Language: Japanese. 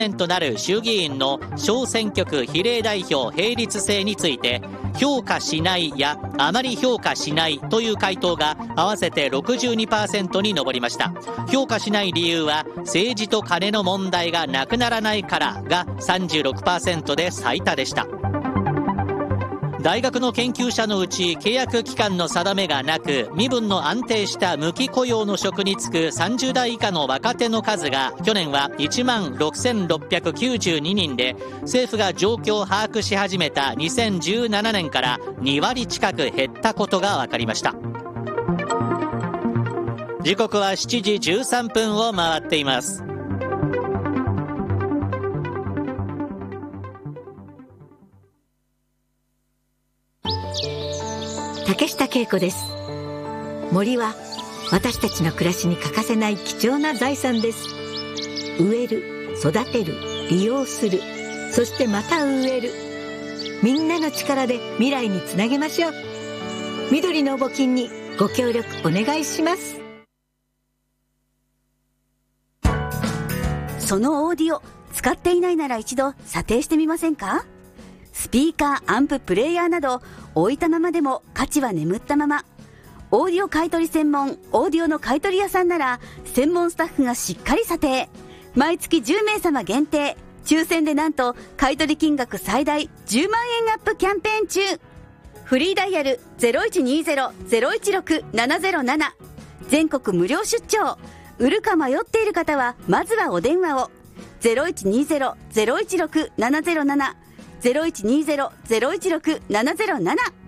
となる衆議院の小選挙区比例代表並立制について、評価しないやあまり評価しないという回答が合わせて 62% に上りました。評価しない理由は政治と金の問題がなくならないからが 36% で最多でした。大学の研究者のうち契約期間の定めがなく身分の安定した無期雇用の職に就く30代以下の若手の数が去年は1万6692人で、政府が状況を把握し始めた2017年から2割近く減ったことが分かりました。時刻は7時13分を回っています。 竹下恵子です。森は私たちの暮らしに欠かせない貴重な財産です。植える、育てる、利用する、そしてまた植える。みんなの力で未来につなげましょう。緑の募金にご協力お願いします。 そのオーディオ使っていないなら一度査定してみませんか？スピーカー、アンプ、プレイヤーなど置いたままでも価値は眠ったまま。オーディオ買取専門オーディオの買取屋さんなら専門スタッフがしっかり査定。毎月10名様限定、抽選でなんと買取金額最大10万円アップキャンペーン中。フリーダイヤル 0120-016-707 全国無料出張。売るか迷っている方はまずはお電話を。 0120-016-707 0120-016-707